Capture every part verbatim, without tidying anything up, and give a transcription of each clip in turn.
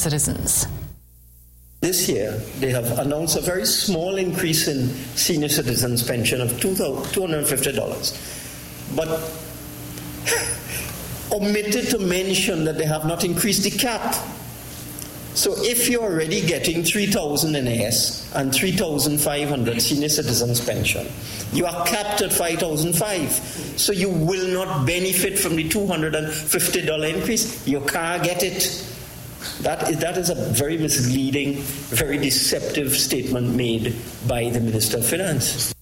citizens. This year, they have announced a very small increase in senior citizens' pension of two hundred fifty dollars, but omitted to mention that they have not increased the cap. So if you're already getting three thousand dollars N A S and three thousand five hundred dollars senior citizens pension, you are capped at five thousand five dollars. So you will not benefit from the two hundred fifty dollars increase. You can't get it. That is, that is a very misleading, very deceptive statement made by the Minister of Finance.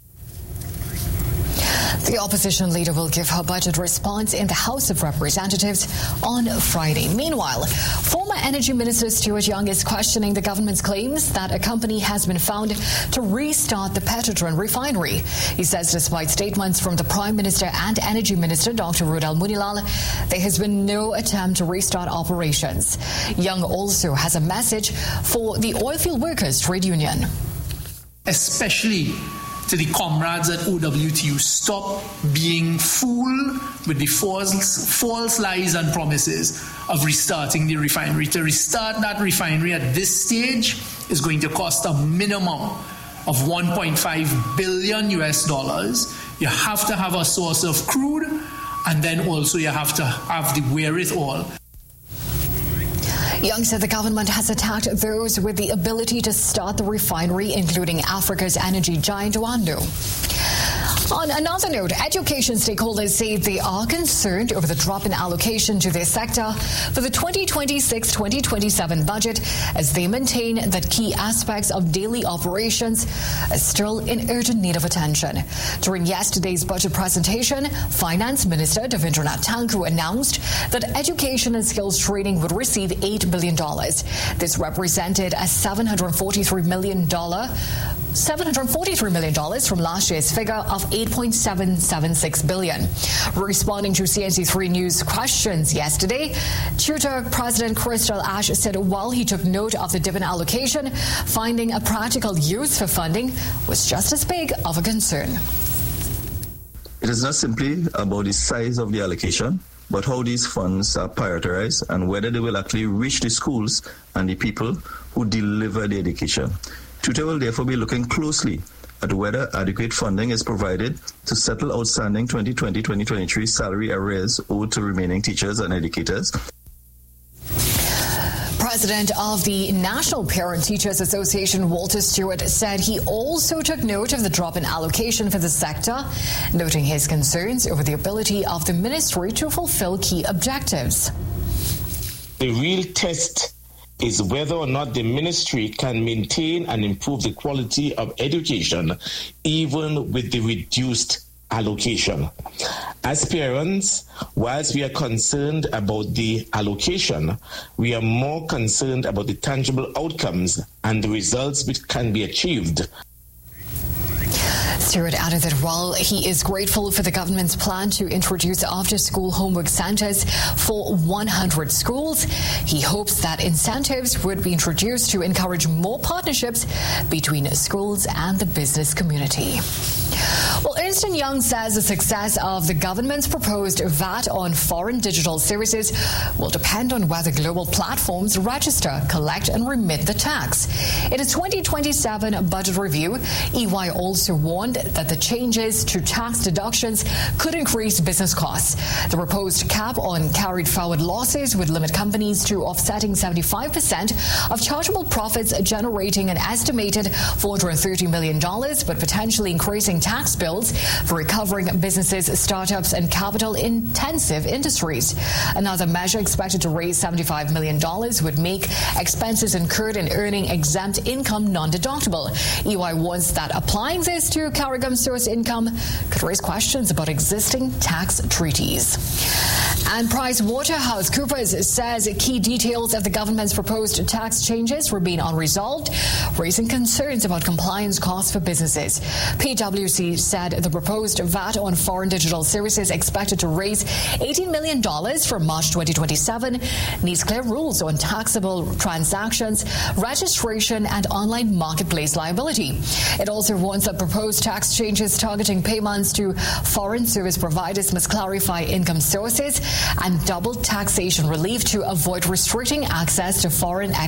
The opposition leader will give her budget response in the House of Representatives on Friday. Meanwhile, former Energy Minister Stuart Young is questioning the government's claims that a company has been found to restart the Petrotrin refinery. He says despite statements from the Prime Minister and Energy Minister Doctor Rudal Munilal, there has been no attempt to restart operations. Young also has a message for the Oilfield Workers Trade Union. Especially to the comrades at O W T U, stop being fooled with the false, false lies and promises of restarting the refinery. To restart that refinery at this stage is going to cost a minimum of one point five billion U S dollars. You have to have a source of crude, and then also you have to have the wherewithal. Young said the government has attacked those with the ability to start the refinery, including Africa's energy giant Wando. On another note, education stakeholders say they are concerned over the drop in allocation to their sector for the twenty twenty-six twenty twenty-seven budget, as they maintain that key aspects of daily operations are still in urgent need of attention. During yesterday's budget presentation, Finance Minister Devendranath Tanku announced that education and skills training would receive eight billion dollars. This represented a seven hundred forty-three million dollars seven hundred forty-three million dollars from last year's figure of eight point seven seven six billion dollars. Responding to C N C three News questions yesterday, Tutor President Crystal Ash said while he took note of the dip in allocation, finding a practical use for funding was just as big of a concern. It is not simply about the size of the allocation, but how these funds are prioritized and whether they will actually reach the schools and the people who deliver the education. Tutor will therefore be looking closely at whether adequate funding is provided to settle outstanding twenty twenty twenty twenty-three salary arrears owed to remaining teachers and educators. President of the National Parent Teachers Association, Walter Stewart, said he also took note of the drop in allocation for the sector, noting his concerns over the ability of the ministry to fulfill key objectives. The real test is whether or not the ministry can maintain and improve the quality of education, even with the reduced allocation. As parents, whilst we are concerned about the allocation, we are more concerned about the tangible outcomes and the results which can be achieved. Stewart added that while he is grateful for the government's plan to introduce after-school homework centres for one hundred schools, he hopes that incentives would be introduced to encourage more partnerships between schools and the business community. Well, Ernst and Young says the success of the government's proposed V A T on foreign digital services will depend on whether global platforms register, collect and remit the tax. In a twenty twenty-seven budget review, E Y also warned that the changes to tax deductions could increase business costs. The proposed cap on carried forward losses would limit companies to offsetting seventy-five percent of chargeable profits, generating an estimated four hundred thirty million dollars, but potentially increasing tax bills for recovering businesses, startups and capital-intensive industries. Another measure expected to raise seventy-five million dollars would make expenses incurred in earning exempt income non-deductible. E Y warns that applying this to Carigum source income could raise questions about existing tax treaties. And PricewaterhouseCoopers says key details of the government's proposed tax changes remain unresolved, raising concerns about compliance costs for businesses. P W C said the proposed V A T on foreign digital services expected to raise eighteen million dollars for March twenty twenty-seven needs clear rules on taxable transactions, registration and online marketplace liability. It also warns that proposed tax changes targeting payments to foreign service providers must clarify income sources and double taxation relief to avoid restricting access to foreign